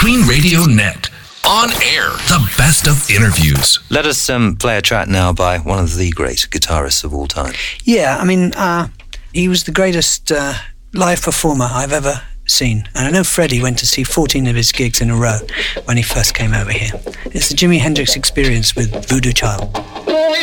Queen Radio Net. On air, the best of interviews. Let us play a track now by one of the great guitarists of all time. Yeah, I mean, he was the greatest live performer I've ever seen. And I know Freddie went to see 14 of his gigs in a row when he first came over here. It's the Jimi Hendrix Experience with Voodoo Child.